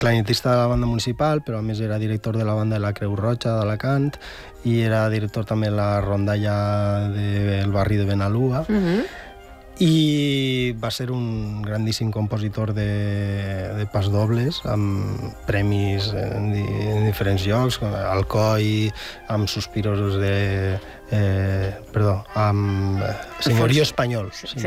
clarinetista de la banda municipal, però a més era director de la banda de la Creu Roja d'Alacant i era director també de la rondalla del barri de Benalúa. I va ser un grandíssim compositor de pasdobles amb premis en diferents llocs, com Alcoi, amb Suspiros de... amb Senyorio Espanyol.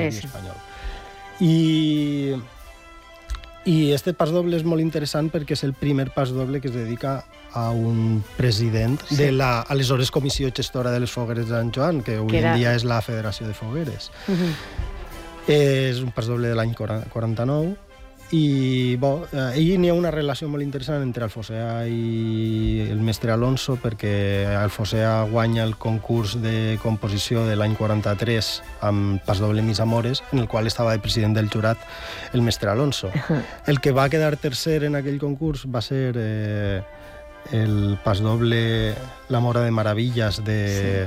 I este pasdoble és molt interessant perquè és el primer pasdoble que es dedica a un president de la aleshores Comissió Gestora de les Fogueres de Sant Joan, que avui en dia és la Federació de Fogueres. És un pasdoble de l'any 49 i ahir n'hi ha una relació molt interessant entre Alfosea i el mestre Alonso, perquè Alfosea guanya el concurs de composició de l'any 43 amb pasdoble Mis Amores, en el qual estava de president del jurat el mestre Alonso. El que va quedar tercer en aquell concurs va ser el pasdoble La Mora de Maravillas de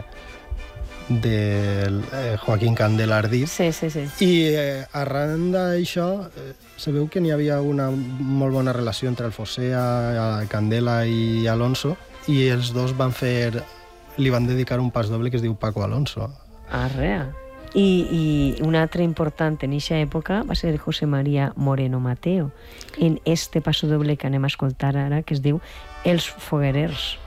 Joaquín Candela Ardit. I arran d'això se veu que n'hi havia una molt bona relació entre Alfosea, Candela i Alonso, i els dos li van dedicar un pasdoble que es diu Paco Alonso. Arrea. I un altre important en eixa època va ser José María Moreno Mateo, en este pasdoble que anem a escoltar ara, que es diu Els Foguerers.